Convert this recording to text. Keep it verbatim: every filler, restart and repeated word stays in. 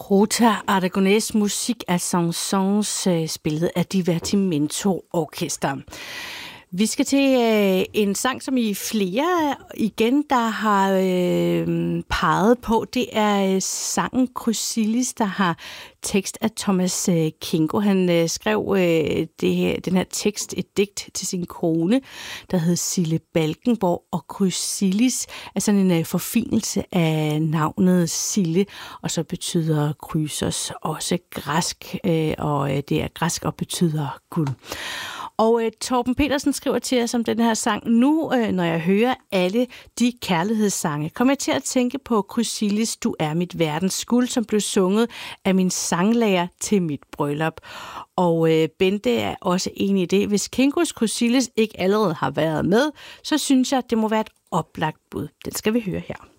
Rota Aragonés musik af chansons, spillet af Divertimento Orkester. Vi skal til øh, en sang, som I flere igen, der har øh, peget på. Det er øh, sangen Chrysilis, der har tekst af Thomas øh, Kingo. Han øh, skrev øh, det, den her tekst, et digt til sin kone, der hed Sille Balkenborg. Og Chrysilis er sådan en øh, forfinelse af navnet Sille, og så betyder Chrysos også græsk, øh, og øh, det er græsk og betyder guld. Og øh, Torben Petersen skriver til os om den her sang. Nu, øh, når jeg hører alle de kærlighedssange, kommer jeg til at tænke på Chrysilis, du er mit verdens guld, som blev sunget af min sanglærer til mit bryllup. Og øh, Bente er også enig i det. Hvis Kingos Chrysilis ikke allerede har været med, så synes jeg, at det må være et oplagt bud. Den skal vi høre her.